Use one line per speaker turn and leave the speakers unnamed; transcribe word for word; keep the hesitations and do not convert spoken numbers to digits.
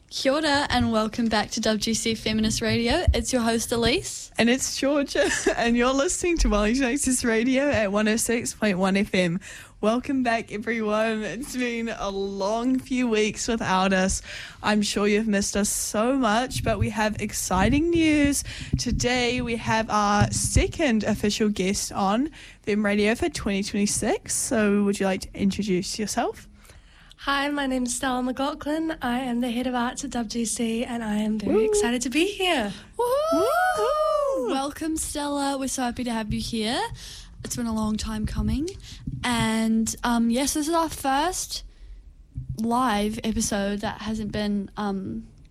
Kia ora and welcome back to W G C Feminist Radio. It's your host Elise.
And it's Georgia, and you're listening to Wellington Access Radio at one oh six point one F M. Welcome back, everyone. It's been a long few weeks without us. I'm sure you've missed us so much, but we have exciting news. Today we have our second official guest on Fem Radio for twenty twenty-six. So would you like to introduce yourself?
Hi, my name is Stella McLaughlin. I am the Head of Arts at W G C and I am very
Woo.
excited to be here.
Woo-hoo! Welcome, Stella. We're so happy to have you here. It's been a long time coming. And um, yes, this is our first live episode that hasn't been um,